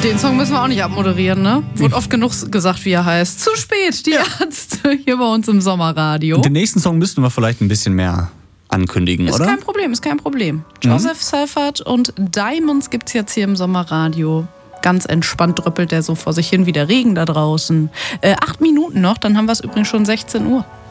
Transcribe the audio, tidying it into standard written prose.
Den Song müssen wir auch nicht abmoderieren, ne? Wurde oft genug gesagt, wie er heißt. Zu spät, die Ärzte hier bei uns im Sommerradio. Den nächsten Song müssten wir vielleicht ein bisschen mehr ankündigen, ist oder? Ist kein Problem. Joseph Selfert und Diamonds gibt's jetzt hier im Sommerradio. Ganz entspannt dröppelt der so vor sich hin wie der Regen da draußen. 8 Minuten noch, dann haben wir es übrigens schon 16 Uhr.